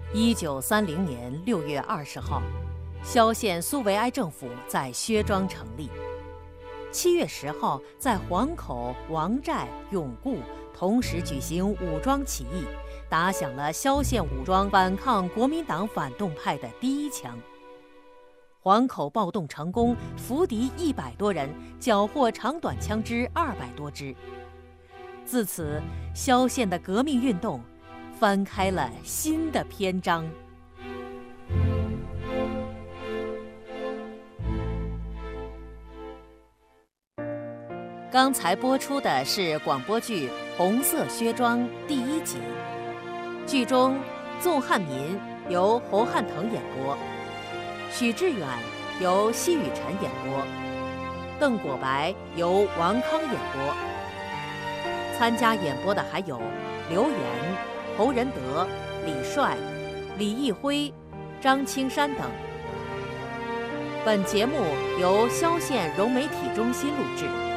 1930年6月20号，萧县苏维埃政府在薛庄成立。7月10号，在黄口、王寨、永固同时举行武装起义，打响了萧县武装反抗国民党反动派的第一枪。黄口暴动成功，俘敌100多人，缴获长短枪支200多支。自此，萧县的革命运动翻开了新的篇章。刚才播出的是广播剧《红色靴庄》第1集，剧中纵汉民由侯汉腾演播，许志远由奚雨辰演播，邓果白由王康演播。参加演播的还有刘岩、侯仁德、李帅、李义辉、张青山等。本节目由萧县融媒体中心录制。